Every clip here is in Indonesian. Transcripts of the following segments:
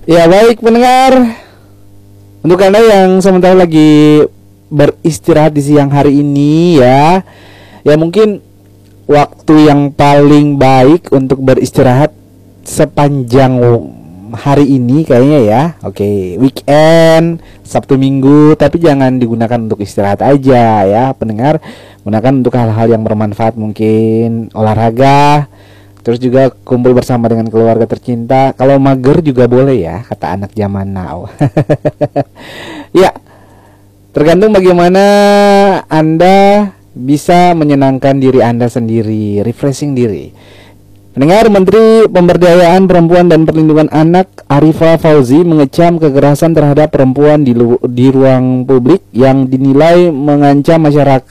Ya baik pendengar, untuk Anda yang sementara lagi beristirahat di siang hari ini ya mungkin waktu yang paling baik untuk beristirahat sepanjang hari ini kayaknya ya. Oke, weekend, Sabtu Minggu, tapi jangan digunakan untuk istirahat aja ya pendengar. Gunakan untuk hal-hal yang bermanfaat, mungkin olahraga, terus juga kumpul bersama dengan keluarga tercinta. Kalau mager juga boleh ya, kata anak zaman now. Ya, tergantung bagaimana Anda bisa menyenangkan diri Anda sendiri, refreshing diri. Pendengar, Menteri Pemberdayaan Perempuan dan Perlindungan Anak Arifah Fauzi mengecam kekerasan terhadap perempuan di ruang publik yang dinilai mengancam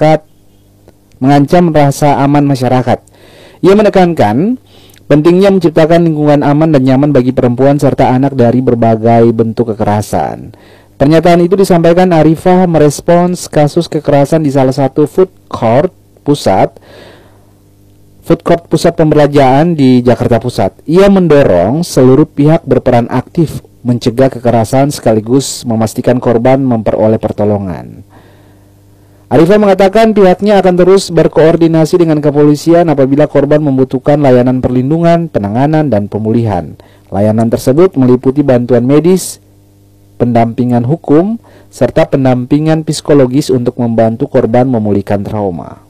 rasa aman masyarakat. Ia menekankan pentingnya menciptakan lingkungan aman dan nyaman bagi perempuan serta anak dari berbagai bentuk kekerasan. Pernyataan itu disampaikan Arifah merespons kasus kekerasan di salah satu food court pusat pembelanjaan di Jakarta Pusat. Ia mendorong seluruh pihak berperan aktif mencegah kekerasan sekaligus memastikan korban memperoleh pertolongan. Arifah mengatakan pihaknya akan terus berkoordinasi dengan kepolisian apabila korban membutuhkan layanan perlindungan, penanganan, dan pemulihan. Layanan tersebut meliputi bantuan medis, pendampingan hukum, serta pendampingan psikologis untuk membantu korban memulihkan trauma.